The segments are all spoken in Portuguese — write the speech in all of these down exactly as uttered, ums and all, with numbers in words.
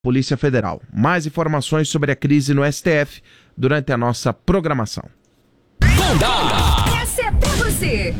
Polícia Federal. Mais informações sobre a crise no S T F durante a nossa programação. Essa é pra você.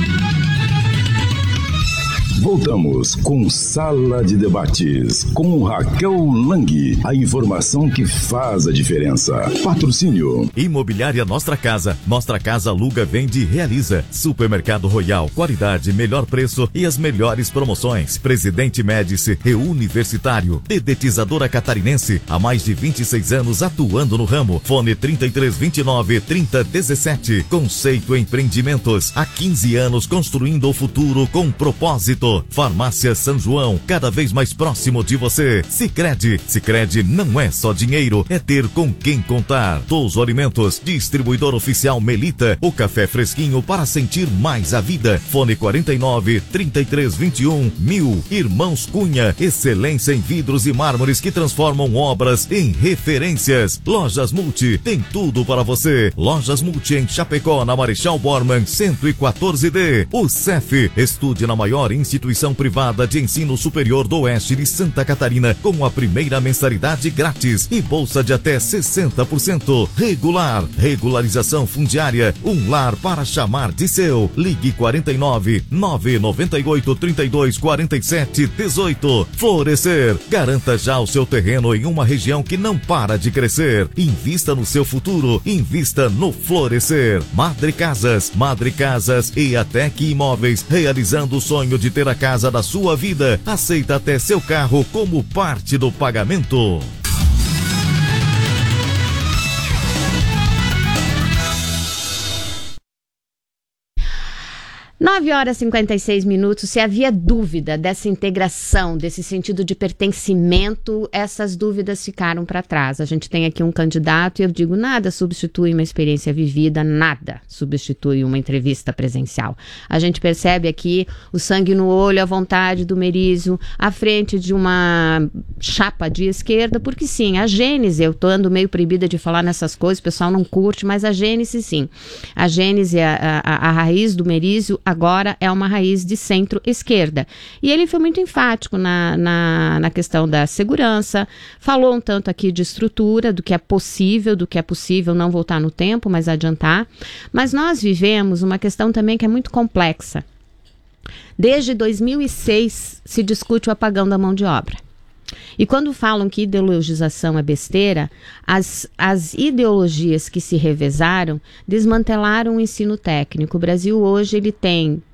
Voltamos com Sala de Debates, com Raquel Lang. A informação que faz a diferença. Patrocínio. Imobiliária Nostra Casa. Nostra Casa aluga, vende e realiza. Supermercado Royal. Qualidade, melhor preço e as melhores promoções. Presidente Médici e Universitário. Dedetizadora Catarinense. Há mais de vinte e seis anos atuando no ramo. Fone trinta e três, vinte e nove, trinta, dezessete. Conceito Empreendimentos. Há quinze anos construindo o futuro com propósito. Farmácia São João, cada vez mais próximo de você. Sicredi, Sicredi não é só dinheiro, é ter com quem contar. Touso Alimentos, distribuidor oficial Melita, o café fresquinho para sentir mais a vida. Fone quarenta e nove, trinta e três, vinte e um, mil. Irmãos Cunha, excelência em vidros e mármores que transformam obras em referências. Lojas Multi, tem tudo para você. Lojas Multi em Chapecó, na Marechal Bormann, cento e quatorze D. O C E F, estude na maior instituição Instituição Privada de Ensino Superior do Oeste de Santa Catarina com a primeira mensalidade grátis e bolsa de até sessenta por cento. Regular, regularização fundiária, um lar para chamar de seu. Ligue quarenta e nove, nove nove oito, trinta e dois, quarenta e sete, dezoito. Florescer, garanta já o seu terreno em uma região que não para de crescer. Invista no seu futuro, invista no Florescer. Madre Casas, Madre Casas e Atec Imóveis, realizando o sonho de ter a casa da sua vida. Aceita até seu carro como parte do pagamento. nove horas e cinquenta e seis minutos. Se havia dúvida dessa integração, desse sentido de pertencimento, essas dúvidas ficaram para trás. A gente tem aqui um candidato e eu digo, nada substitui uma experiência vivida, nada substitui uma entrevista presencial. A gente percebe aqui o sangue no olho, a vontade do Merizio à frente de uma chapa de esquerda, porque sim, a Gênese, eu tô ando meio proibida de falar nessas coisas, o pessoal não curte, mas a Gênese sim. A Gênese, a, a, a raiz do Merizio, agora é uma raiz de centro-esquerda. E ele foi muito enfático na, na, na questão da segurança, falou um tanto aqui de estrutura, do que é possível, do que é possível não voltar no tempo, mas adiantar. Mas nós vivemos uma questão também que é muito complexa. Desde dois mil e seis se discute o apagão da mão de obra. E quando falam que ideologização é besteira, as, as ideologias que se revezaram desmantelaram o ensino técnico. O Brasil hoje ele tem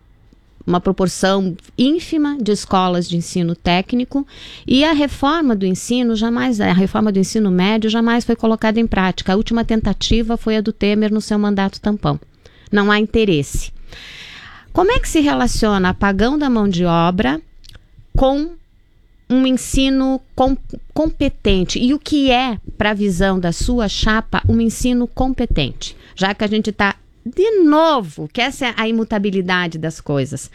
uma proporção ínfima de escolas de ensino técnico e a reforma do ensino jamais, a reforma do ensino médio jamais foi colocada em prática. A última tentativa foi a do Temer no seu mandato tampão. Não há interesse. Como é que se relaciona apagão da mão de obra com um ensino com, competente? E o que é, para a visão da sua chapa, um ensino competente? Já que a gente está, de novo, que essa é a imutabilidade das coisas,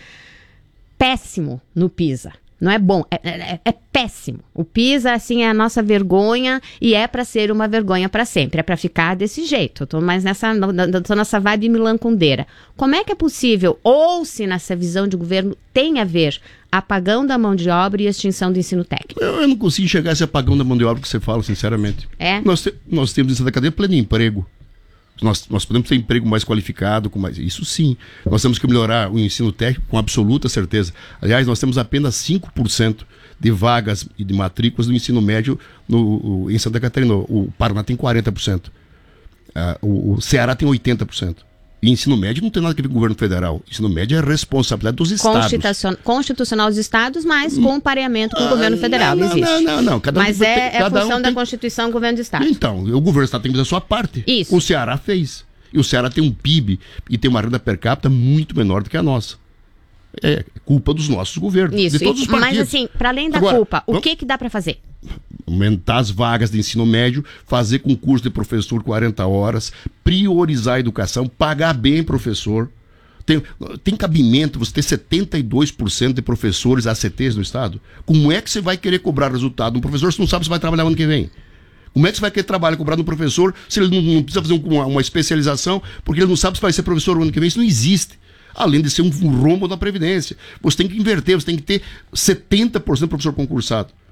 péssimo no PISA. Não é bom, é, é, é péssimo. O PISA, assim, é a nossa vergonha e é para ser uma vergonha para sempre. É para ficar desse jeito. Eu tô mais nessa, tô nessa vibe milancundeira. Como é que é possível, ou se nessa visão de governo tem a ver apagão da mão de obra e extinção do ensino técnico? Eu, eu não consigo chegar a esse apagão da mão de obra que você fala, sinceramente. É? Nós, te, nós temos em Santa Catarina pleno emprego. Nós, nós podemos ter emprego mais qualificado, com mais, isso sim. Nós temos que melhorar o ensino técnico com absoluta certeza. Aliás, nós temos apenas cinco por cento de vagas e de matrículas do ensino médio no, em Santa Catarina. O Paraná tem quarenta por cento. Uh, o, o Ceará tem oitenta por cento. E ensino médio não tem nada a ver com o governo federal. Ensino médio é responsabilidade dos estados. Constitucional, constitucional dos estados, mas com pareamento com ah, o governo federal. Não, existe. Não, não, não. Cada mas um é, tem, é função um da tem... Constituição do governo do estado. Então, o governo do estado tem que fazer a sua parte. Isso. O Ceará fez. E o Ceará tem um P I B e tem uma renda per capita muito menor do que a nossa. É culpa dos nossos governos, Isso, de todos os partidos. Mas assim, para além da Agora, culpa, o vamos... que que dá para fazer? Aumentar as vagas de ensino médio, fazer concurso de professor quarenta horas, priorizar a educação, pagar bem professor. Tem, tem cabimento você ter setenta e dois por cento de professores A C Ts no estado? Como é que você vai querer cobrar resultado de um professor se não sabe se vai trabalhar ano que vem? Como é que você vai querer trabalhar cobrado um professor se ele não, não precisa fazer uma, uma especialização porque ele não sabe se vai ser professor no ano que vem? Isso não existe. Além de ser um, um rombo da Previdência. Você tem que inverter, você tem que ter setenta por cento de professor concursado.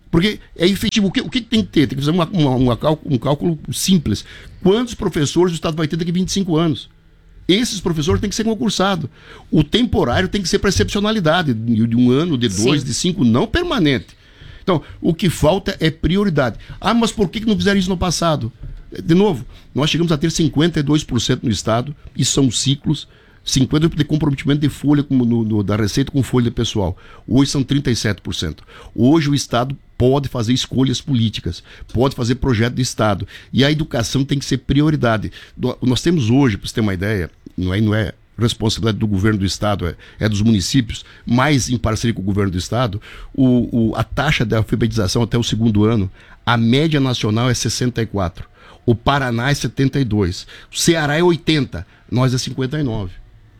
Porque é efetivo. O que, o que tem que ter? Tem que fazer uma, uma, uma cálculo, um cálculo simples. Quantos professores o Estado vai ter daqui a vinte e cinco anos? Esses professores têm que ser concursados. O temporário tem que ser para excepcionalidade, de um ano, de dois, Sim. de cinco, não permanente. Então, o que falta é prioridade. Ah, mas por que não fizeram isso no passado? De novo, nós chegamos a ter cinquenta e dois por cento no Estado, e são ciclos, cinquenta por cento de comprometimento de folha com, no, no, da Receita com folha pessoal. Hoje são trinta e sete por cento. Hoje o Estado pode fazer escolhas políticas, pode fazer projeto de Estado. E a educação tem que ser prioridade. Nós temos hoje, para você ter uma ideia, não é, não é responsabilidade do governo do Estado, é, é dos municípios, mas em parceria com o governo do Estado, o, o, a taxa de alfabetização até o segundo ano, a média nacional é sessenta e quatro. O Paraná é setenta e dois. O Ceará é oitenta. Nós é cinquenta e nove.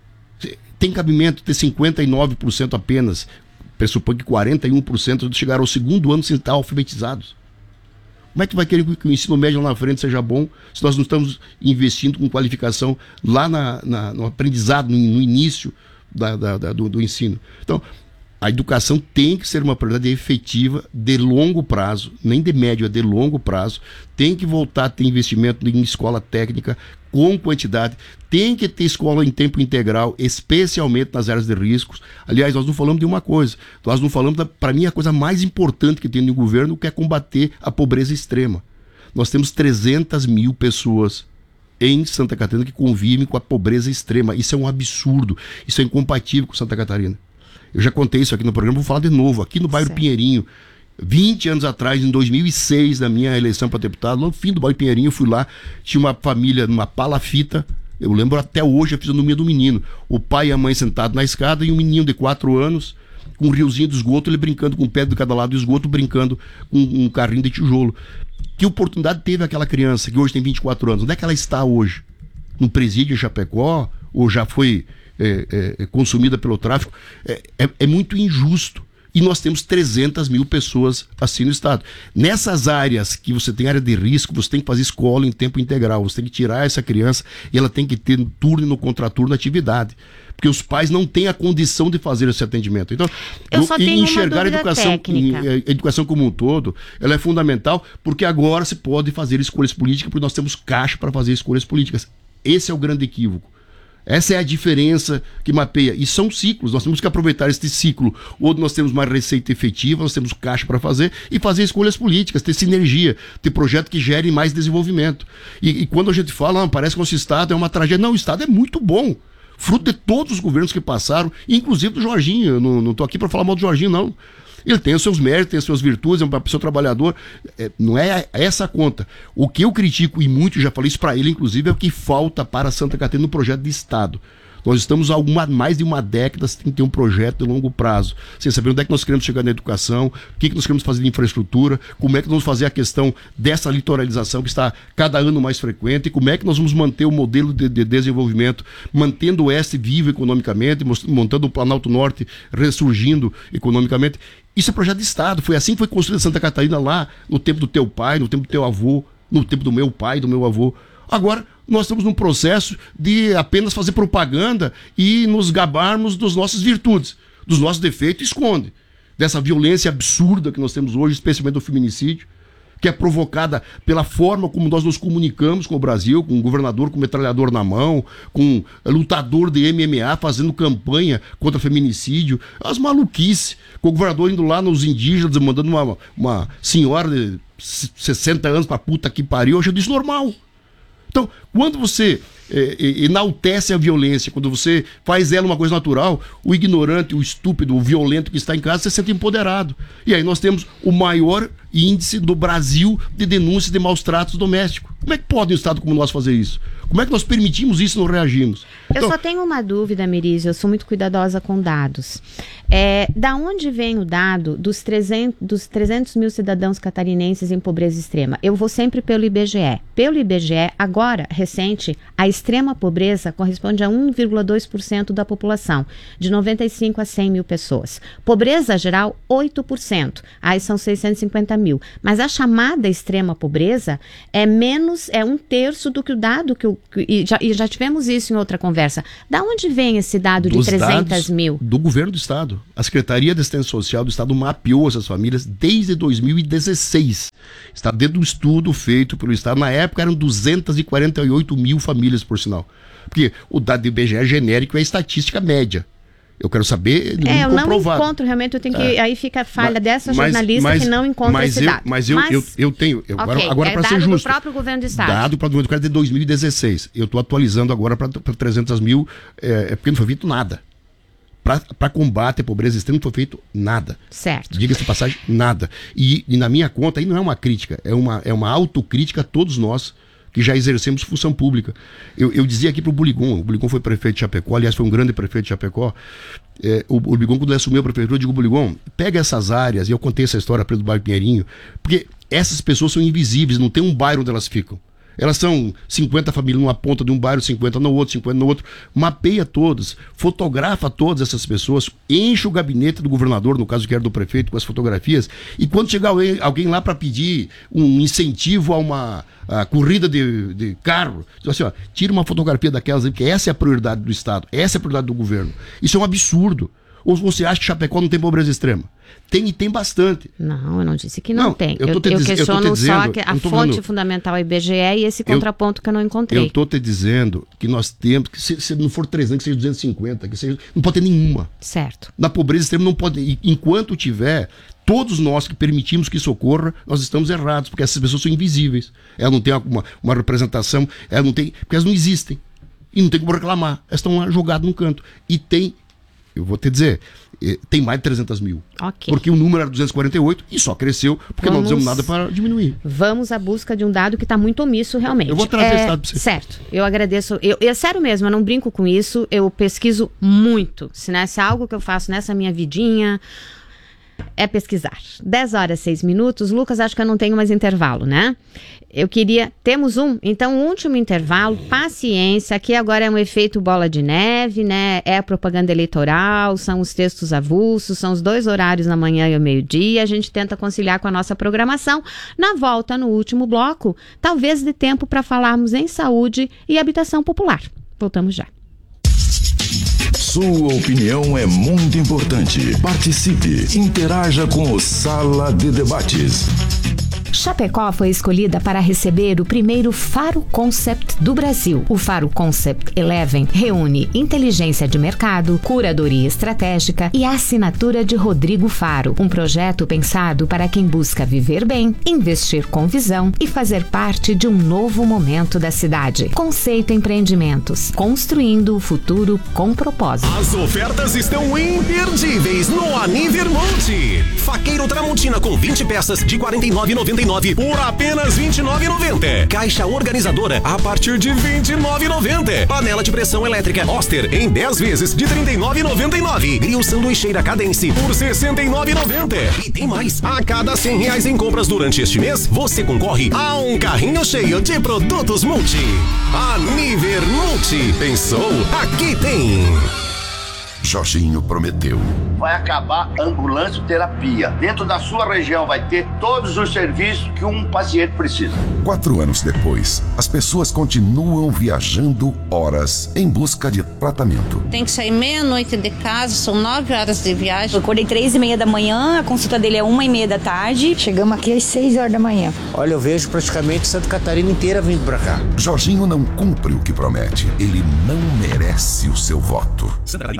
Tem cabimento ter cinquenta e nove por cento apenas, pressupõe que quarenta e um por cento chegaram ao segundo ano sem estar alfabetizados. Como é que vai querer que o ensino médio lá na frente seja bom se nós não estamos investindo com qualificação lá na, na, no aprendizado, no, no início da, da, da, do, do ensino? Então, a educação tem que ser uma prioridade efetiva de longo prazo, nem de médio, é de longo prazo. Tem que voltar a ter investimento em escola técnica com quantidade. Tem que ter escola em tempo integral, especialmente nas áreas de riscos. Aliás, nós não falamos de uma coisa. Nós não falamos, para mim, a coisa mais importante que tem no governo, que é combater a pobreza extrema. Nós temos trezentas mil pessoas em Santa Catarina que convivem com a pobreza extrema. Isso é um absurdo. Isso é incompatível com Santa Catarina. Eu já contei isso aqui no programa, vou falar de novo. Aqui no bairro certo. Pinheirinho, vinte anos atrás, em dois mil e seis, na minha eleição para deputado, no fim do bairro Pinheirinho, eu fui lá, tinha uma família numa palafita, eu lembro até hoje a fisionomia do menino. O pai e a mãe sentados na escada e um menino de quatro anos, com um riozinho de esgoto, ele brincando com o pé de cada lado do esgoto, brincando com um carrinho de tijolo. Que oportunidade teve aquela criança, que hoje tem vinte e quatro anos? Onde é que ela está hoje? No presídio em Chapecó? Ou já foi... É, é, consumida pelo tráfico, é, é, é muito injusto. E nós temos trezentas mil pessoas assim no Estado. Nessas áreas que você tem área de risco, você tem que fazer escola em tempo integral, você tem que tirar essa criança e ela tem que ter no turno e no contraturno atividade. Porque os pais não têm a condição de fazer esse atendimento. Então, eu só tenho enxergar uma a educação, a educação como um todo, ela é fundamental, porque agora se pode fazer escolhas políticas, porque nós temos caixa para fazer escolhas políticas. Esse é o grande equívoco. Essa é a diferença que mapeia. E são ciclos, nós temos que aproveitar este ciclo. Onde nós temos uma receita efetiva, nós temos caixa para fazer e fazer escolhas políticas, ter sinergia, ter projetos que gerem mais desenvolvimento. E, e quando a gente fala, ah, parece que o nosso Estado é uma tragédia. Não, o Estado é muito bom. Fruto de todos os governos que passaram, inclusive do Jorginho. Eu não estou aqui para falar mal do Jorginho, não. Ele tem os seus méritos, tem as suas virtudes, é uma pessoa trabalhadora. É, não é essa a conta. O que eu critico, e muito, já falei isso para ele, inclusive, é o que falta para Santa Catarina no projeto de Estado. Nós estamos há alguma, mais de uma década sem ter um projeto de longo prazo, sem saber onde é que nós queremos chegar na educação, o que, que nós queremos fazer de infraestrutura, como é que nós vamos fazer a questão dessa litoralização que está cada ano mais frequente, e como é que nós vamos manter o modelo de, de desenvolvimento, mantendo o Oeste vivo economicamente, montando o Planalto Norte ressurgindo economicamente. Isso é projeto de Estado. Foi assim que foi construída Santa Catarina lá no tempo do teu pai, no tempo do teu avô, no tempo do meu pai, do meu avô. Agora, nós estamos num processo de apenas fazer propaganda e nos gabarmos das nossas virtudes, dos nossos defeitos, esconde. Dessa violência absurda que nós temos hoje, especialmente do feminicídio, que é provocada pela forma como nós nos comunicamos com o Brasil, com um governador com metralhador na mão, com um lutador de M M A fazendo campanha contra feminicídio, as maluquices, com o governador indo lá nos indígenas, mandando uma, uma senhora de sessenta anos pra puta que pariu, eu acho isso normal. Então, quando você é, enaltece a violência, quando você faz ela uma coisa natural, o ignorante, o estúpido, o violento que está em casa, se sente empoderado. E aí nós temos o maior índice do Brasil de denúncias de maus tratos domésticos. Como é que pode um Estado como nós fazer isso? Como é que nós permitimos isso e não reagimos? Eu então, só tenho uma dúvida, Merizio, eu sou muito cuidadosa com dados. É, da onde vem o dado dos trezentos, dos trezentos mil cidadãos catarinenses em pobreza extrema? Eu vou sempre pelo I B G E. Pelo I B G E, agora, recente, a extrema pobreza corresponde a um vírgula dois por cento da população, de noventa e cinco a cem mil pessoas. Pobreza geral, oito por cento. Aí são seiscentos e cinquenta mil. Mas a chamada extrema pobreza é menos, é um terço do que o dado que o e já, e já tivemos isso em outra conversa, da onde vem esse dado Dos de trezentas mil? Do governo do Estado. A Secretaria de Assistência Social do Estado mapeou essas famílias desde dois mil e dezesseis. Está dentro do estudo feito pelo Estado. Na época eram duzentas e quarenta e oito mil famílias, por sinal. Porque o dado do I B G E é genérico, é a estatística média. Eu quero saber. É, eu não encontro, realmente, eu tenho que. É. Aí fica a falha mas, dessa jornalista mas, que não encontra mas esse eu, dado. Mas eu, mas eu, eu tenho. Eu, okay, agora, agora é para ser justo. Dado do próprio governo do Estado. Dado para o governo do Estado de dois mil e dezesseis. Eu estou atualizando agora para trezentas mil, é, é porque não foi feito nada. Para combate à pobreza extrema não foi feito nada. Certo. Diga-se de passagem, nada. E, e na minha conta, aí não é uma crítica, é uma, é uma autocrítica a todos nós que já exercemos função pública. Eu, eu dizia aqui para o Buligon, o Buligon foi prefeito de Chapecó, aliás, foi um grande prefeito de Chapecó. É, o, o Buligon, quando ele assumiu a prefeitura, eu digo, Buligon, pega essas áreas, e eu contei essa história para o bairro Pinheirinho, porque essas pessoas são invisíveis, não tem um bairro onde elas ficam. Elas são cinquenta famílias numa ponta de um bairro, cinquenta no outro, cinquenta no outro. Mapeia todas, fotografa todas essas pessoas, enche o gabinete do governador, no caso que era do prefeito, com as fotografias. E quando chegar alguém, alguém lá para pedir um incentivo a uma a corrida de, de carro, diz assim, ó, tira uma fotografia daquelas aí, porque essa é a prioridade do Estado, essa é a prioridade do governo. Isso é um absurdo. Ou você acha que Chapecó não tem pobreza extrema? Tem e tem bastante. Não, eu não disse que não, não tem. Eu, eu, eu, eu questiono eu dizendo, só a, a fonte vendo, fundamental I B G E e esse contraponto eu, que eu não encontrei. Eu estou te dizendo que nós temos, que se, se não for trezentos, que seja duzentos e cinquenta, que seja, não pode ter nenhuma. Certo. Na pobreza extrema não pode. Enquanto tiver, todos nós que permitimos que isso ocorra, nós estamos errados, porque essas pessoas são invisíveis. Elas não têm uma, uma representação, elas não têm, porque elas não existem. E não tem como reclamar. Elas estão lá jogadas num canto. E tem, eu vou te dizer, tem mais de trezentas mil. Okay. Porque o número era duzentos e quarenta e oito e só cresceu porque vamos, não fizemos nada para diminuir. Vamos à busca de um dado que está muito omisso realmente. Eu vou trazer é, esse dado para você. Certo, eu agradeço. Eu, é sério mesmo, eu não brinco com isso. Eu pesquiso muito. Se, né, se é algo que eu faço nessa minha vidinha, é pesquisar. dez horas, seis minutos. Lucas, acho que eu não tenho mais intervalo, né? Eu queria... Temos um? Então, um último intervalo. Paciência. Aqui agora é um efeito bola de neve, né? É a propaganda eleitoral, são os textos avulsos, são os dois horários na manhã e ao meio-dia. A gente tenta conciliar com a nossa programação. Na volta, no último bloco, talvez dê tempo para falarmos em saúde e habitação popular. Voltamos já. Sua opinião é muito importante. Participe, interaja com o Sala de Debates. Chapecó foi escolhida para receber o primeiro Faro Concept do Brasil. O Faro Concept Eleven reúne inteligência de mercado, curadoria estratégica e a assinatura de Rodrigo Faro. Um projeto pensado para quem busca viver bem, investir com visão e fazer parte de um novo momento da cidade. Conceito Empreendimentos, construindo o futuro com propósito. As ofertas estão imperdíveis no Aniver Multi. Faqueiro Tramontina com vinte peças de quarenta e nove reais e noventa e nove centavos por apenas vinte e nove reais e noventa centavos. Caixa organizadora a partir de vinte e nove reais e noventa centavos. Panela de pressão elétrica Oster em dez vezes de trinta e nove reais e noventa e nove centavos. Grill sanduicheira Cadence por sessenta e nove reais e noventa centavos. E tem mais. A cada cem reais em compras durante este mês, você concorre a um carrinho cheio de produtos Multi. Aniver Multi. Pensou? Aqui tem. Jorginho prometeu. Vai acabar a ambulância-terapia. Dentro da sua região vai ter todos os serviços que um paciente precisa. Quatro anos depois, as pessoas continuam viajando horas em busca de tratamento. Tem que sair meia-noite de casa, são nove horas de viagem. Eu acordei três e meia da manhã, a consulta dele é uma e meia da tarde. Chegamos aqui às seis horas da manhã. Olha, eu vejo praticamente Santa Catarina inteira vindo pra cá. Jorginho não cumpre o que promete. Ele não merece o seu voto.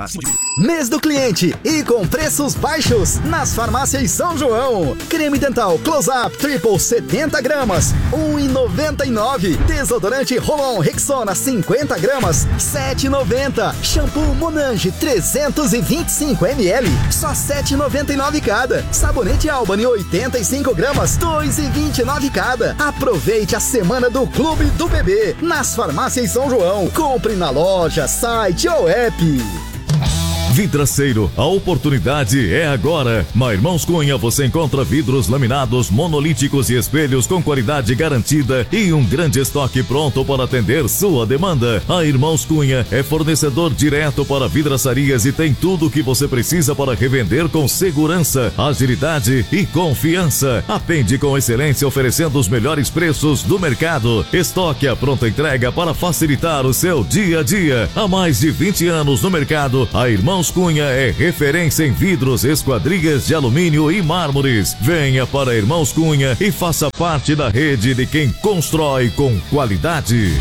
Mês do cliente e com preços baixos nas farmácias São João. Creme dental Close-Up Triple setenta gramas, um real e noventa e nove centavos. Desodorante Rolon Rexona cinquenta gramas, sete reais e noventa centavos. Shampoo Monange trezentos e vinte e cinco mililitros, só sete reais e noventa e nove centavos cada. Sabonete Albany oitenta e cinco gramas, dois reais e vinte e nove centavos cada. Aproveite a semana do Clube do Bebê nas farmácias São João. Compre na loja, site ou app. Vidraceiro, a oportunidade é agora. Na Irmãos Cunha você encontra vidros laminados, monolíticos e espelhos com qualidade garantida e um grande estoque pronto para atender sua demanda. A Irmãos Cunha é fornecedor direto para vidraçarias e tem tudo o que você precisa para revender com segurança, agilidade e confiança. Atende com excelência oferecendo os melhores preços do mercado. Estoque à pronta entrega para facilitar o seu dia a dia. Há mais de vinte anos no mercado, a Irmãos Cunha é referência em vidros, esquadrias de alumínio e mármores. Venha para Irmãos Cunha e faça parte da rede de quem constrói com qualidade.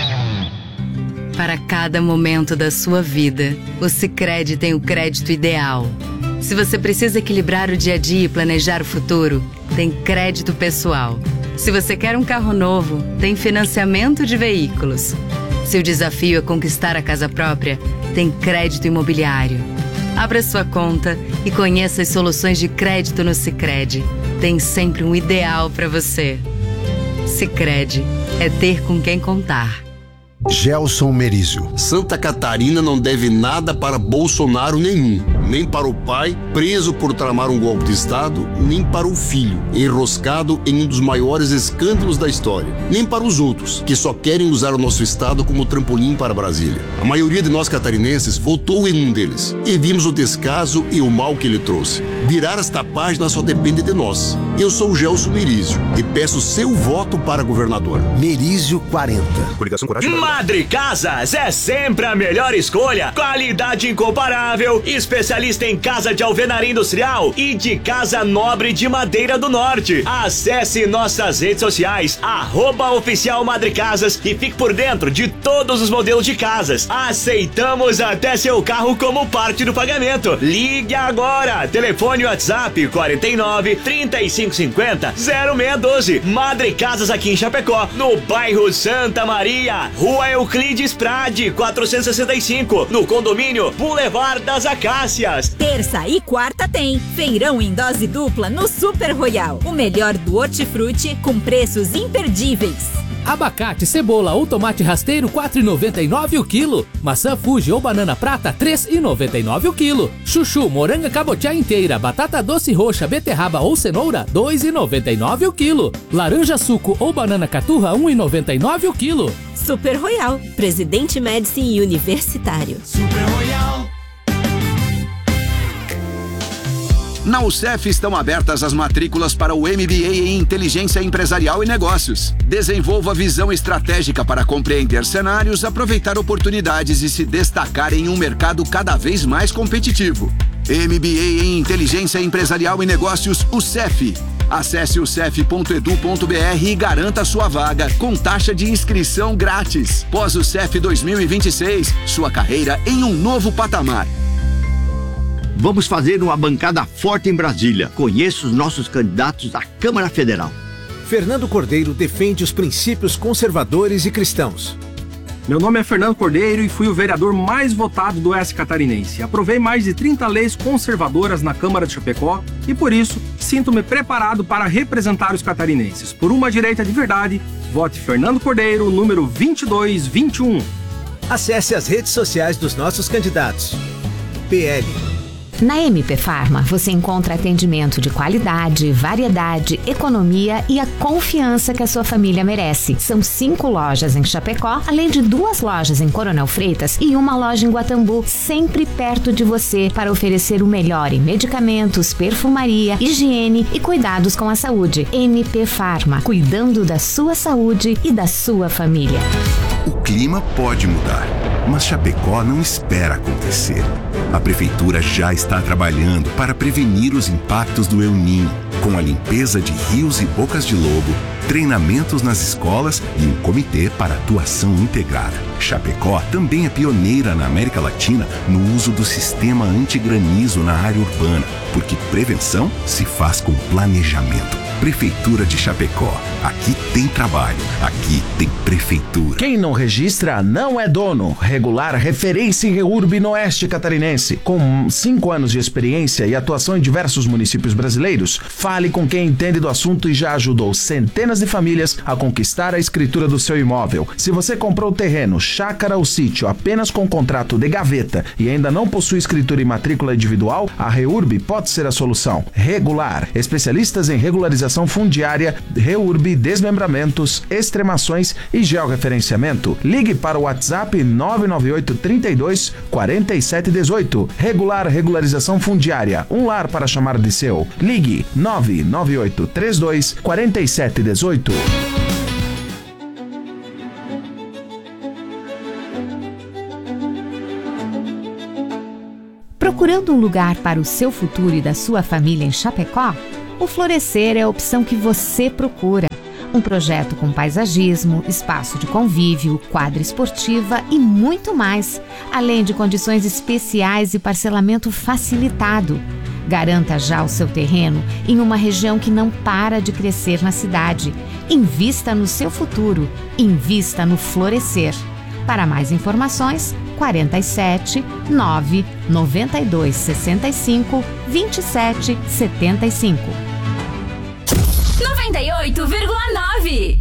Para cada momento da sua vida, o Sicredi tem o crédito ideal. Se você precisa equilibrar o dia a dia e planejar o futuro, tem crédito pessoal. Se você quer um carro novo, tem financiamento de veículos. Se o desafio é conquistar a casa própria, tem crédito imobiliário. Abra sua conta e conheça as soluções de crédito no Sicredi. Tem sempre um ideal para você. Sicredi é ter com quem contar. Gelson Merizio. Santa Catarina não deve nada para Bolsonaro nenhum. Nem para o pai, preso por tramar um golpe de Estado, nem para o filho, enroscado em um dos maiores escândalos da história. Nem para os outros, que só querem usar o nosso Estado como trampolim para Brasília. A maioria de nós catarinenses votou em um deles. E vimos o descaso e o mal que ele trouxe. Virar esta página só depende de nós. Eu sou o Gelson Merizio e peço seu voto para governador. Merizio quarenta. Coligação Coragem. Madre Casas é sempre a melhor escolha. Qualidade incomparável, especialista em casa de alvenaria industrial e de casa nobre de madeira do norte. Acesse nossas redes sociais, arroba oficial Madre Casas e fique por dentro de todos os modelos de casas. Aceitamos até seu carro como parte do pagamento. Ligue agora, telefone WhatsApp quarenta e nove, trinta e cinco cinquenta, zero seis um dois. Madre Casas aqui em Chapecó, no bairro Santa Maria, Rua Euclides Prade, quatrocentos e sessenta e cinco, no condomínio Boulevard das Acácias. Terça e quarta tem feirão em dose dupla no Super Royal. O melhor do hortifruti com preços imperdíveis. Abacate, cebola ou tomate rasteiro quatro reais e noventa e nove o quilo. Maçã Fuji ou banana prata três reais e noventa e nove o quilo. Chuchu, moranga cabotiá inteira, batata doce roxa, beterraba ou cenoura dois reais e noventa e nove o quilo. Laranja suco ou banana caturra um real e noventa e nove o quilo. Super Royal, Presidente Médici e Universitário. Super Royal. Na U C E F estão abertas as matrículas para o M B A em Inteligência Empresarial e Negócios. Desenvolva visão estratégica para compreender cenários, aproveitar oportunidades e se destacar em um mercado cada vez mais competitivo. M B A em Inteligência Empresarial e Negócios, U C E F. Acesse u c e f ponto e d u ponto b r e garanta sua vaga com taxa de inscrição grátis. Pós-U C E F dois mil e vinte e seis, sua carreira em um novo patamar. Vamos fazer uma bancada forte em Brasília. Conheça os nossos candidatos à Câmara Federal. Fernando Cordeiro defende os princípios conservadores e cristãos. Meu nome é Fernando Cordeiro e fui o vereador mais votado do oeste catarinense. Aprovei mais de trinta leis conservadoras na Câmara de Chapecó e, por isso, sinto-me preparado para representar os catarinenses. Por uma direita de verdade, vote Fernando Cordeiro, número vinte e dois vinte e um. Acesse as redes sociais dos nossos candidatos. P L. Na M P Farma, você encontra atendimento de qualidade, variedade, economia e a confiança que a sua família merece. São cinco lojas em Chapecó, além de duas lojas em Coronel Freitas e uma loja em Guatambu, sempre perto de você para oferecer o melhor em medicamentos, perfumaria, higiene e cuidados com a saúde. M P Farma, cuidando da sua saúde e da sua família. O clima pode mudar, mas Chapecó não espera acontecer. A prefeitura já está trabalhando para prevenir os impactos do El Niño, com a limpeza de rios e bocas de lobo, treinamentos nas escolas e um comitê para atuação integrada. Chapecó também é pioneira na América Latina no uso do sistema antigranizo na área urbana, porque prevenção se faz com planejamento. Prefeitura de Chapecó. Aqui tem trabalho, aqui tem prefeitura. Quem não registra não é dono. Regular referência em REURB no Oeste Catarinense. Com cinco anos de experiência e atuação em diversos municípios brasileiros, fale com quem entende do assunto e já ajudou centenas de famílias a conquistar a escritura do seu imóvel. Se você comprou terreno, chácara ou sítio apenas com contrato de gaveta e ainda não possui escritura e matrícula individual, a REURB pode ser a solução. Regular, especialistas em regularização fundiária, REURB, desmembramentos, extremações e georreferenciamento. Ligue para o WhatsApp nove nove oito, trinta e dois, quarenta e sete dezoito. Regular Regularização Fundiária, um lar para chamar de seu. Ligue nove nove oito, trinta e dois, quarenta e sete dezoito. Procurando um lugar para o seu futuro e da sua família em Chapecó? O Florescer é a opção que você procura. Um projeto com paisagismo, espaço de convívio, quadra esportiva e muito mais, além de condições especiais e parcelamento facilitado. Garanta já o seu terreno em uma região que não para de crescer na cidade. Invista no seu futuro. Invista no Florescer. Para mais informações, quarenta e sete, nove, noventa e dois, sessenta e cinco, vinte e sete, setenta e cinco. noventa e oito vírgula nove.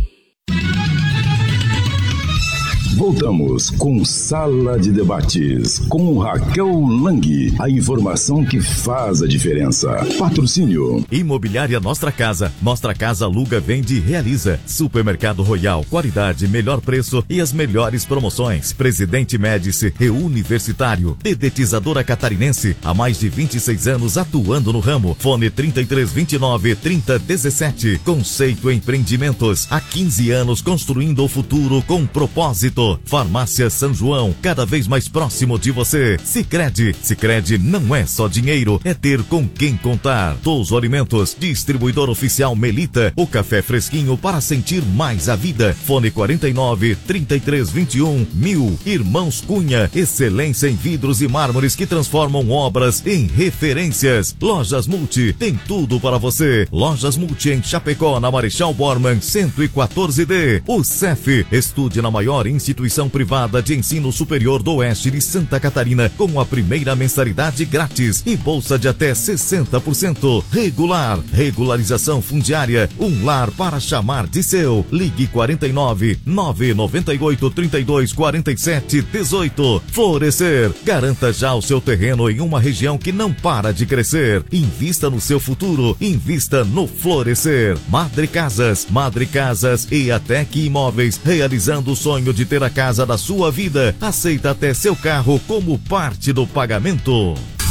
Voltamos com Sala de Debates, com Raquel Lang. A informação que faz a diferença. Patrocínio. Imobiliária Nostra Casa. Nostra Casa aluga, vende e realiza. Supermercado Royal, qualidade, melhor preço e as melhores promoções. Presidente Médici, Reuniversitário. Dedetizadora Catarinense, há mais de vinte e seis anos atuando no ramo. Fone trinta e três, vinte e nove, trinta, dezessete. Conceito Empreendimentos, há quinze anos construindo o futuro com propósito. Farmácia São João, cada vez mais próximo de você. Sicredi, Sicredi não é só dinheiro, é ter com quem contar. Touso Alimentos, distribuidor oficial Melita, o café fresquinho para sentir mais a vida. Fone quarenta e nove, trinta e três, vinte e um, mil. Irmãos Cunha, excelência em vidros e mármores que transformam obras em referências. Lojas Multi, tem tudo para você. Lojas Multi em Chapecó, na Marechal Bormann, cento e quatorze D. O C E F, estude na maior instituição Instituição Privada de Ensino Superior do Oeste de Santa Catarina, com a primeira mensalidade grátis e bolsa de até sessenta por cento. Regular, regularização fundiária, um lar para chamar de seu. Ligue quarenta e nove, nove nove oito, trinta e dois, quarenta e sete, dezoito. Florescer, garanta já o seu terreno em uma região que não para de crescer. Invista no seu futuro, invista no Florescer. Madre Casas, Madre Casas e Atec Imóveis, realizando o sonho de ter a casa da sua vida. Aceita até seu carro como parte do pagamento.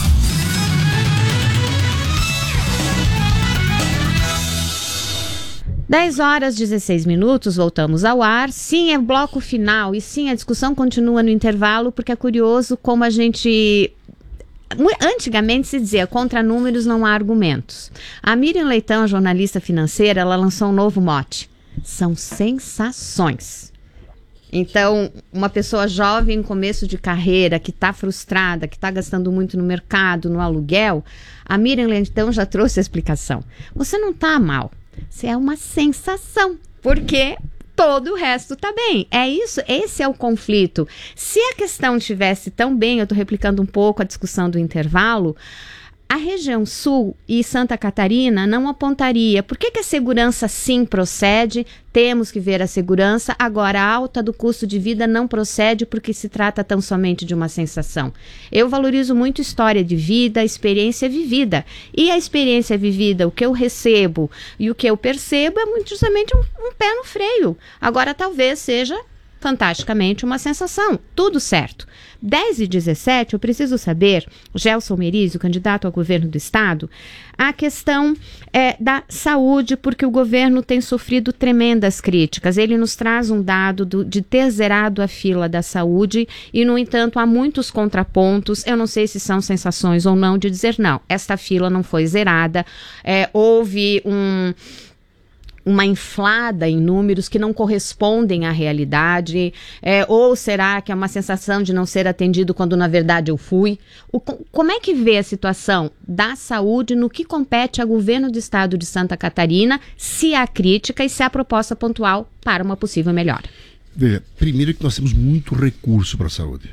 dez horas e dezesseis minutos, voltamos ao ar. Sim, é bloco final e sim, a discussão continua no intervalo, porque é curioso como a gente... Antigamente se dizia, contra números não há argumentos. A Miriam Leitão, a jornalista financeira, ela lançou um novo mote. São sensações. Então, uma pessoa jovem, em começo de carreira, que está frustrada, que está gastando muito no mercado, no aluguel, a Miriam Leitão já trouxe a explicação. Você não está mal, você é uma sensação, porque todo o resto está bem. É isso, esse é o conflito. Se a questão estivesse tão bem, eu estou replicando um pouco a discussão do intervalo, a região sul e Santa Catarina não apontaria. Por que que a segurança sim procede? Temos que ver a segurança. Agora, a alta do custo de vida não procede porque se trata tão somente de uma sensação. Eu valorizo muito história de vida, experiência vivida. E a experiência vivida, o que eu recebo e o que eu percebo é muito justamente um, um pé no freio. Agora, talvez seja fantasticamente uma sensação. Tudo certo. dez e dezessete, eu preciso saber, Gelson Merizio, candidato ao governo do estado, a questão é, da saúde, porque o governo tem sofrido tremendas críticas. Ele nos traz um dado do, de ter zerado a fila da saúde e, no entanto, há muitos contrapontos. Eu não sei se são sensações ou não de dizer não, esta fila não foi zerada, é, houve um... uma inflada em números que não correspondem à realidade? É, ou será que é uma sensação de não ser atendido quando na verdade eu fui? O, como é que vê a situação da saúde no que compete ao governo do estado de Santa Catarina, se há crítica e se há proposta pontual para uma possível melhora? Veja, primeiro que nós temos muito recurso para a saúde.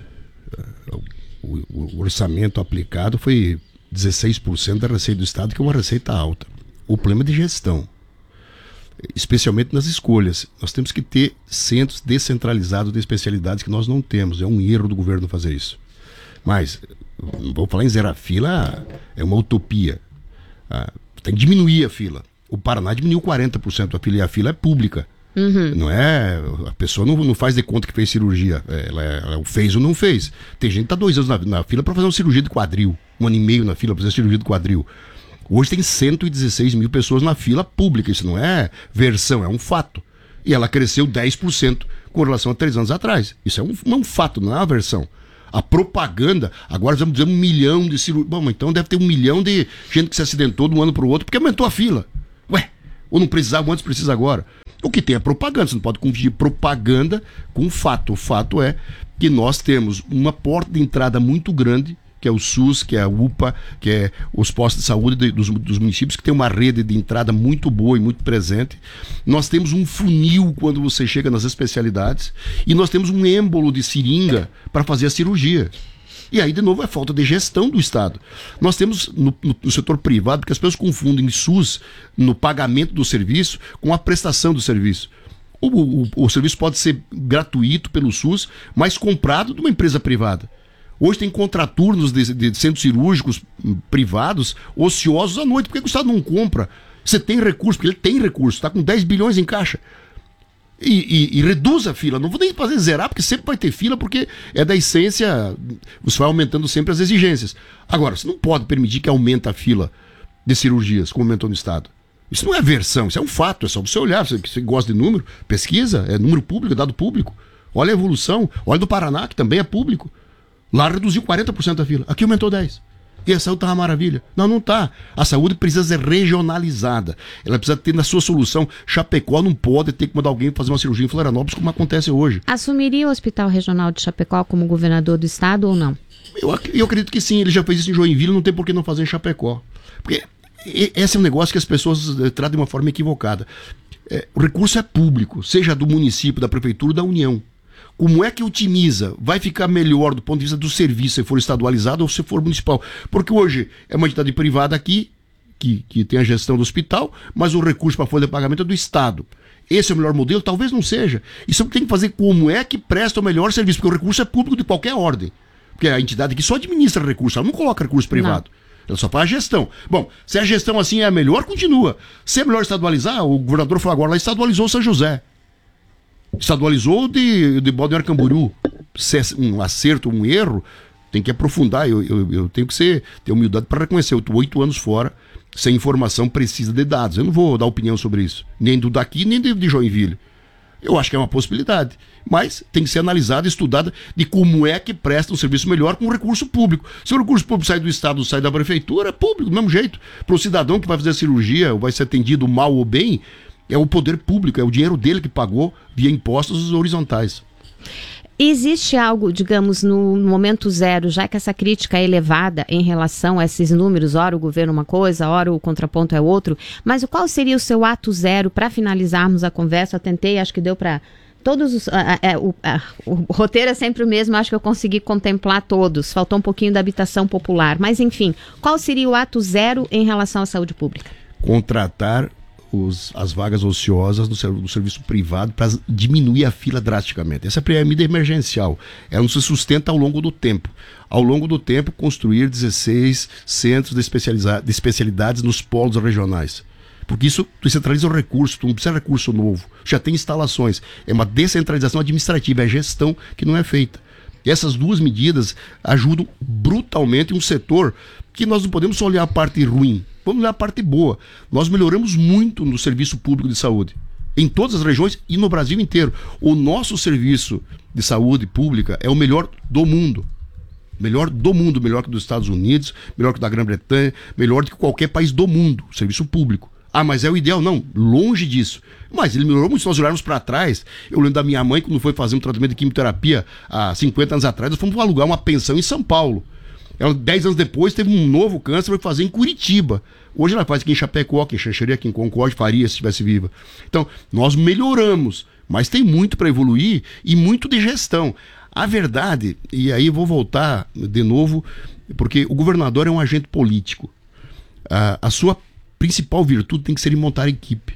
O, o, o orçamento aplicado foi dezesseis por cento da receita do estado, que é uma receita alta. O problema é de gestão, especialmente nas escolhas. Nós temos que ter centros descentralizados de especialidades que nós não temos. É um erro do governo fazer isso. Mas, vou falar em zerar a fila, é uma utopia. Ah, tem que diminuir a fila. O Paraná diminuiu quarenta por cento a fila, e a fila é pública. Uhum. Não é, a pessoa não, não faz de conta que fez cirurgia. Ela, ela fez ou não fez. Tem gente que está dois anos na, na fila para fazer uma cirurgia de quadril. Um ano e meio na fila para fazer cirurgia de quadril. Hoje tem cento e dezesseis mil pessoas na fila pública. Isso não é versão, é um fato. E ela cresceu dez por cento com relação a três anos atrás. Isso é um, um fato, não é uma versão. A propaganda, agora vamos dizer um milhão de cirurgias. Bom, então deve ter um milhão de gente que se acidentou de um ano para o outro porque aumentou a fila. Ué, ou não precisava antes, precisa agora. O que tem é propaganda, você não pode confundir propaganda com fato. O fato é que nós temos uma porta de entrada muito grande, que é o SUS, que é a U P A, que é os postos de saúde de, dos, dos municípios, que tem uma rede de entrada muito boa e muito presente. Nós temos um funil quando você chega nas especialidades e nós temos um êmbolo de seringa para fazer a cirurgia. E aí, de novo, é falta de gestão do Estado. Nós temos no, no, no setor privado, porque as pessoas confundem SUS no pagamento do serviço com a prestação do serviço. O, o, o serviço pode ser gratuito pelo SUS, mas comprado de uma empresa privada. Hoje tem contraturnos de, de centros cirúrgicos privados ociosos à noite. Por que o Estado não compra? Você tem recurso, porque ele tem recurso, está com dez bilhões em caixa. E, e, e reduz a fila. Não vou nem fazer zerar, porque sempre vai ter fila, porque é da essência, você vai aumentando sempre as exigências. Agora, você não pode permitir que aumente a fila de cirurgias, como aumentou no Estado. Isso não é versão, isso é um fato, é só você olhar. Você, você gosta de número, pesquisa, é número público, dado público. Olha a evolução, olha do Paraná, que também é público. Lá reduziu quarenta por cento da fila, aqui aumentou dez por cento. E a saúde está uma maravilha. Não, não está. A saúde precisa ser regionalizada. Ela precisa ter na sua solução. Chapecó não pode ter que mandar alguém fazer uma cirurgia em Florianópolis, como acontece hoje. Assumiria o Hospital Regional de Chapecó como governador do estado ou não? Eu, eu acredito que sim. Ele já fez isso em Joinville, não tem por que não fazer em Chapecó. Porque esse é um negócio que as pessoas tratam de uma forma equivocada. É, o recurso é público, seja do município, da prefeitura ou da União. Como é que otimiza? Vai ficar melhor do ponto de vista do serviço se for estadualizado ou se for municipal? Porque hoje é uma entidade privada aqui, que, que tem a gestão do hospital, mas o recurso para a folha de pagamento é do Estado. Esse é o melhor modelo? Talvez não seja. Isso tem que fazer como é que presta o melhor serviço, porque o recurso é público de qualquer ordem. Porque a entidade aqui só administra recurso, ela não coloca recurso privado. Não. Ela só faz a gestão. Bom, se a gestão assim é a melhor, continua. Se é melhor estadualizar, o governador falou agora, lá estadualizou o São José. Estadualizou de, de Balneário Camboriú. Se é um acerto, um erro, tem que aprofundar. Eu, eu, eu tenho que ser, ter humildade para reconhecer. Eu estou oito anos fora, sem informação precisa de dados. Eu não vou dar opinião sobre isso. Nem do daqui, nem de, de Joinville. Eu acho que é uma possibilidade. Mas tem que ser analisada, estudada de como é que presta um serviço melhor com recurso público. Se o recurso público sai do Estado, sai da prefeitura, é público, do mesmo jeito. Para o cidadão que vai fazer a cirurgia, ou vai ser atendido mal ou bem, é o poder público, é o dinheiro dele que pagou via impostos horizontais. Existe algo, digamos, no momento zero, já que essa crítica é elevada em relação a esses números, ora o governo uma coisa, ora o contraponto é outro, mas qual seria o seu ato zero para finalizarmos a conversa? Eu tentei, acho que deu para todos os... A, a, o, a, o roteiro é sempre o mesmo, acho que eu consegui contemplar todos, faltou um pouquinho da habitação popular, mas enfim, qual seria o ato zero em relação à saúde pública? Contratar Os, as vagas ociosas do, do serviço privado para diminuir a fila drasticamente. Essa é a medida emergencial. Ela não se sustenta ao longo do tempo. Ao longo do tempo, construir dezesseis centros de, de especialidades nos polos regionais. Porque isso descentraliza o recurso, tu não precisa de recurso novo. Já tem instalações. É uma descentralização administrativa, é gestão que não é feita. E essas duas medidas ajudam brutalmente um setor que nós não podemos só olhar a parte ruim. Vamos olhar a parte boa. Nós melhoramos muito no serviço público de saúde, em todas as regiões e no Brasil inteiro. O nosso serviço de saúde pública é o melhor do mundo. Melhor do mundo, melhor que dos Estados Unidos, melhor que da Grã-Bretanha, melhor do que qualquer país do mundo, serviço público. Ah, mas é o ideal? Não, longe disso. Mas ele melhorou muito. Se nós olharmos para trás, eu lembro da minha mãe, quando foi fazer um tratamento de quimioterapia há cinquenta anos atrás, nós fomos alugar uma pensão em São Paulo. Ela, dez anos depois, teve um novo câncer, foi fazer em Curitiba. Hoje ela faz aqui em Chapecó, aqui em Xanxerê, aqui em Concórdia, faria se estivesse viva. Então, nós melhoramos, mas tem muito para evoluir e muito de gestão. A verdade, e aí vou voltar de novo, porque o governador é um agente político. A, a sua principal virtude tem que ser em montar equipe.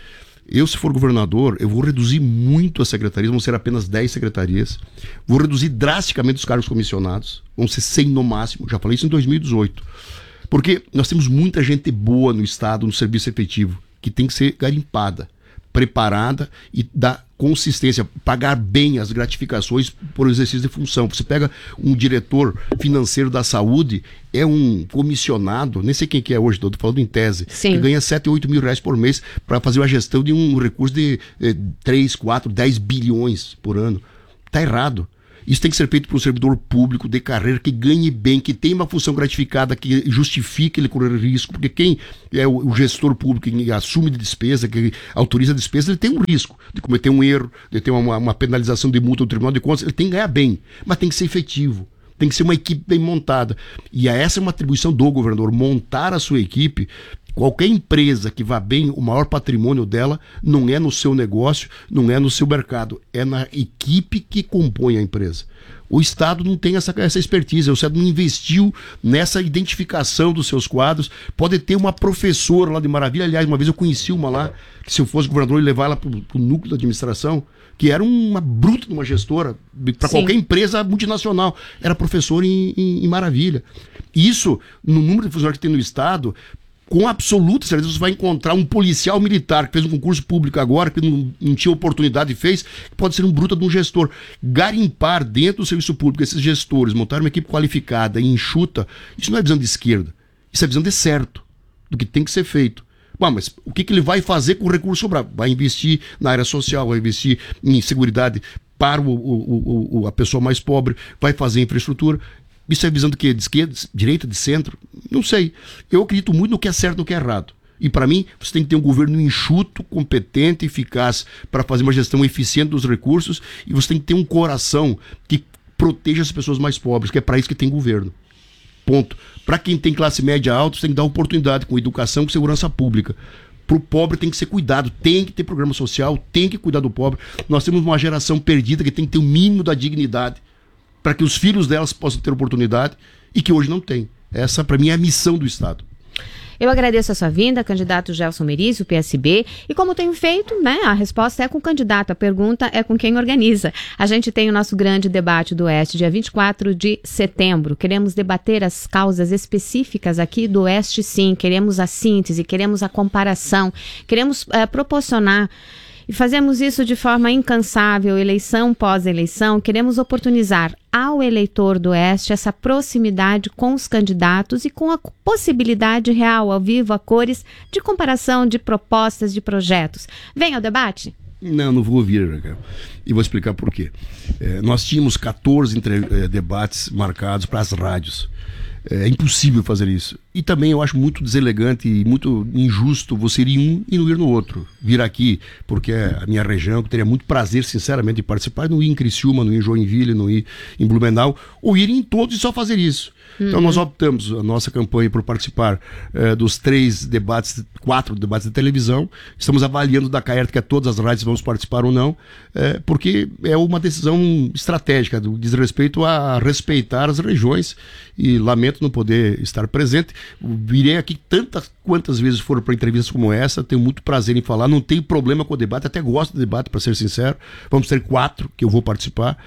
Eu, se for governador, eu vou reduzir muito as secretarias, vão ser apenas dez secretarias. Vou reduzir drasticamente os cargos comissionados, vão ser cem no máximo. Já falei isso em dois mil e dezoito. Porque nós temos muita gente boa no Estado, no serviço efetivo, que tem que ser garimpada, preparada e dar consistência, pagar bem as gratificações por exercício de função. Você pega um diretor financeiro da saúde, é um comissionado, nem sei quem que é hoje, estou falando em tese, Sim. que ganha sete, oito mil reais por mês para fazer uma gestão de um recurso de eh, três, quatro, dez bilhões por ano. Está errado. Isso tem que ser feito por um servidor público de carreira que ganhe bem, que tenha uma função gratificada, que justifique ele correr risco, porque quem é o, o gestor público, que assume de despesa, que autoriza a despesa, ele tem um risco de cometer um erro, de ter uma, uma penalização de multa do Tribunal de Contas, ele tem que ganhar bem, mas tem que ser efetivo. Tem que ser uma equipe bem montada. E essa é uma atribuição do governador, montar a sua equipe. Qualquer empresa que vá bem, o maior patrimônio dela não é no seu negócio, não é no seu mercado, é na equipe que compõe a empresa. O Estado não tem essa, essa expertise, o Estado não investiu nessa identificação dos seus quadros. Pode ter uma professora lá de Maravilha, aliás, uma vez eu conheci uma lá, que se eu fosse governador, eu ia levar ela para o núcleo da administração, que era uma bruta de uma gestora, para qualquer empresa multinacional. Era professora em, em, em Maravilha. Isso, no número de funcionários que tem no Estado, com absoluta certeza você vai encontrar um policial militar que fez um concurso público agora, que não, não tinha oportunidade e fez, que pode ser um bruto de um gestor. Garimpar dentro do serviço público esses gestores, montar uma equipe qualificada e enxuta, isso não é visão de esquerda, isso é visão de certo, do que tem que ser feito. Bom, mas o que, que ele vai fazer com o recurso sobrado? Vai investir na área social, vai investir em seguridade para o, o, o, a pessoa mais pobre, vai fazer infraestrutura. Isso é visão do quê? De esquerda, de direita, de centro? Não sei. Eu acredito muito no que é certo e no que é errado. E para mim, você tem que ter um governo enxuto, competente, eficaz para fazer uma gestão eficiente dos recursos, e você tem que ter um coração que proteja as pessoas mais pobres, que é para isso que tem governo. Ponto. Para quem tem classe média alta, você tem que dar oportunidade com educação, com segurança pública. Para o pobre tem que ser cuidado, tem que ter programa social, tem que cuidar do pobre. Nós temos uma geração perdida que tem que ter o mínimo da dignidade para que os filhos delas possam ter oportunidade e que hoje não tem. Essa, para mim, é a missão do Estado. Eu agradeço a sua vinda, candidato Gelson Merizio, P S B, e como tenho feito, né, a resposta é com o candidato, a pergunta é com quem organiza. A gente tem o nosso grande debate do Oeste, dia vinte e quatro de setembro. Queremos debater as causas específicas aqui do Oeste, sim. Queremos a síntese, queremos a comparação, queremos uh, proporcionar. E fazemos isso de forma incansável, eleição pós eleição. Queremos oportunizar ao eleitor do Oeste essa proximidade com os candidatos e com a possibilidade real, ao vivo, a cores, de comparação de propostas, de projetos. Vem ao debate? Não, não vou ouvir, Raquel. E vou explicar por quê. É, nós tínhamos catorze entre, é, debates marcados para as rádios. É impossível fazer isso. E também eu acho muito deselegante e muito injusto você ir em um e não ir no outro. Vir aqui, porque é a minha região, que teria muito prazer, sinceramente, de participar, não ir em Criciúma, não ir em Joinville, não ir em Blumenau, ou ir em todos e só fazer isso. Uhum. Então nós optamos a nossa campanha por participar eh, dos três debates, quatro debates de televisão. Estamos avaliando da Caerta que é todas as rádios vamos participar ou não, eh, porque é uma decisão estratégica, diz respeito a respeitar as regiões, e lamento não poder estar presente. Virei aqui tantas quantas vezes foram para entrevistas como essa, tenho muito prazer em falar, não tenho problema com o debate, até gosto do debate, para ser sincero. Vamos ter quatro que eu vou participar,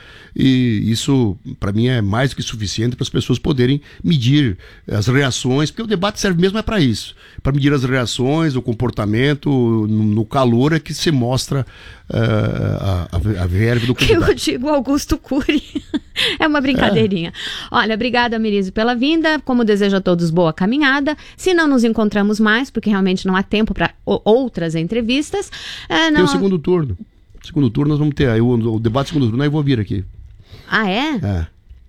e isso para mim é mais do que suficiente para as pessoas poderem medir as reações, porque o debate serve mesmo é para isso, para medir as reações, o comportamento, no, no calor é que se mostra uh, a, a, a verve do candidato. Que eu digo Augusto Cury. É uma brincadeirinha. É. Olha, obrigada, Merizio, pela vinda. Como desejo a todos boa caminhada. Se não nos encontramos mais, porque realmente não há tempo para outras entrevistas. É, não... Tem o segundo turno. Segundo turno nós vamos ter aí o, o debate segundo turno, aí eu vou vir aqui. Ah, é? É.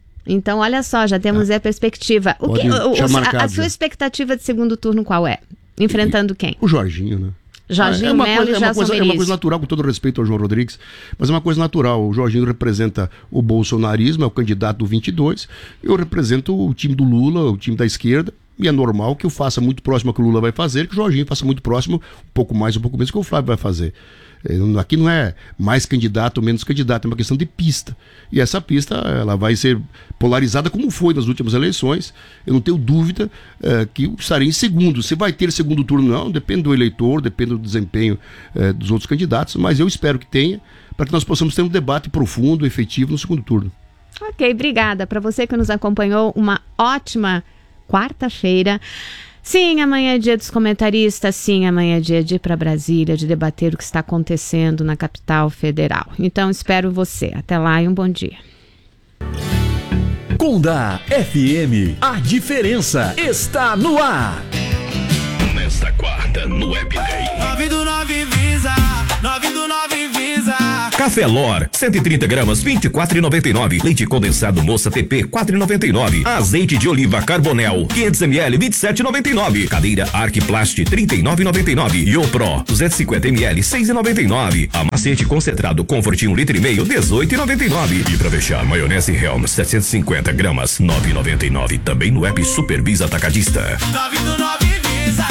Então, olha só, já temos é. a perspectiva. O que, o, o, a, a sua expectativa de segundo turno qual é? Enfrentando quem? O Jorginho, né? Jorginho é uma Melo coisa, e é uma Gelson coisa, é uma Merizio. coisa natural, com todo respeito ao João Rodrigues, mas é uma coisa natural. O Jorginho representa o bolsonarismo, é o candidato do vinte e dois, eu represento o time do Lula, o time da esquerda, e é normal que eu faça muito próximo ao que o Lula vai fazer, que o Jorginho faça muito próximo, um pouco mais, um pouco menos, que o Flávio vai fazer. Aqui não é mais candidato ou menos candidato, é uma questão de pista. E essa pista ela vai ser polarizada como foi nas últimas eleições. Eu não tenho dúvida é, que estarei em segundo. Se vai ter segundo turno, não, depende do eleitor, depende do desempenho é, dos outros candidatos, mas eu espero que tenha, para que nós possamos ter um debate profundo, efetivo no segundo turno. Ok, obrigada. Para você que nos acompanhou, uma ótima quarta-feira. Sim, amanhã é dia dos comentaristas, sim, amanhã é dia de ir para Brasília, de debater o que está acontecendo na capital federal. Então, espero você. Até lá e um bom dia. Conda F M, a diferença está no ar. Nesta quarta, no App Day. nove do nove Visa, nove do nove Visa. Café Lor, cento e trinta gramas, vinte e quatro reais e noventa e nove. Leite condensado Moça T P, quatro reais e noventa e nove. Azeite de oliva Carbonel, quinhentos mililitros, vinte e sete reais e noventa e nove. Cadeira Arquiplast, trinta e nove reais e noventa e nove. Yopro, duzentos e cinquenta mililitros, seis reais e noventa e nove. Amacete concentrado Comfort um litro e meio, dezoito reais e noventa e nove. E pra fechar, maionese Helms, setecentos e cinquenta gramas, nove reais e noventa e nove. Também no app Super Visa Atacadista. nove do nove Visa.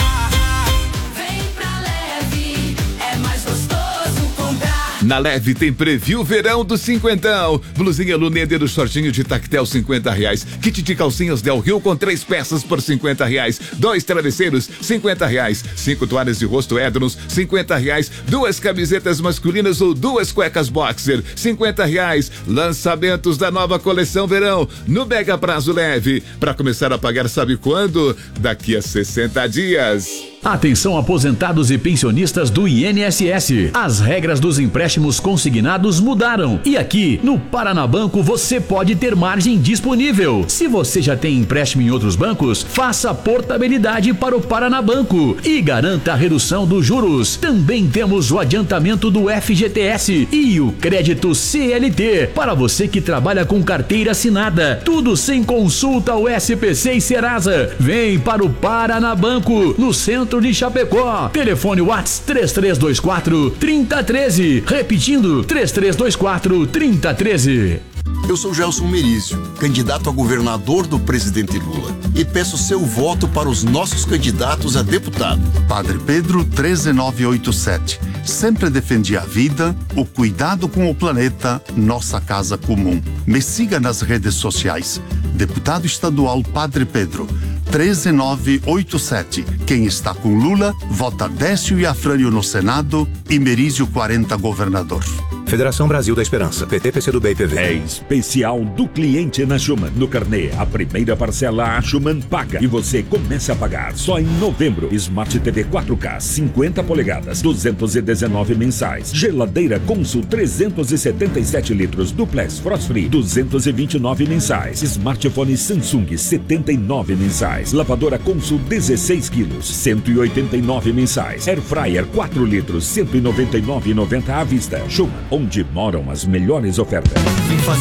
Na Leve tem preview verão do cinquentão. Blusinha Luneder do shortinho de tactel cinquenta reais. Kit de calcinhas Del Rio com três peças por cinquenta reais. Dois travesseiros, cinquenta reais. Cinco toalhas de rosto Ednos, cinquenta reais. Duas camisetas masculinas ou duas cuecas boxer, cinquenta reais. Lançamentos da nova coleção verão no Mega Prazo Leve. Para começar a pagar sabe quando? Daqui a sessenta dias. Atenção aposentados e pensionistas do I N S S. As regras dos empréstimos consignados mudaram. E aqui, no Paranabanco, você pode ter margem disponível. Se você já tem empréstimo em outros bancos, faça portabilidade para o Paranabanco e garanta a redução dos juros. Também temos o adiantamento do F G T S e o crédito C L T para você que trabalha com carteira assinada. Tudo sem consulta ao S P C e Serasa. Vem para o Paranabanco, no centro de Chapecó. Telefone WhatsApp três três dois quatro, três zero um três. Repetindo, três três dois quatro, três zero um três. Eu sou Gelson Merizio, candidato a governador do presidente Lula, e peço seu voto para os nossos candidatos a deputado. Padre Pedro treze nove oito sete. Sempre defendi a vida, o cuidado com o planeta, nossa casa comum. Me siga nas redes sociais. Deputado estadual Padre Pedro treze nove oito sete. Quem está com Lula, vota Décio e Afrânio no Senado e Merizio quarenta governador. Federação Brasil da Esperança, P T, P C do B e P V. É especial do cliente na Schumann. No carnê, a primeira parcela a Schumann paga e você começa a pagar só em novembro. Smart T V quatro K, cinquenta polegadas, duzentos e dezenove mensais. Geladeira Consul trezentos e setenta e sete litros, duplex Frost Free, duzentos e vinte e nove mensais. Smartphone Samsung, setenta e nove mensais. Lavadora Consul dezesseis quilos, cento e oitenta e nove mensais. Air Fryer quatro litros, cento e noventa e nove reais e noventa centavos à vista. Schumann, onde moram as melhores ofertas.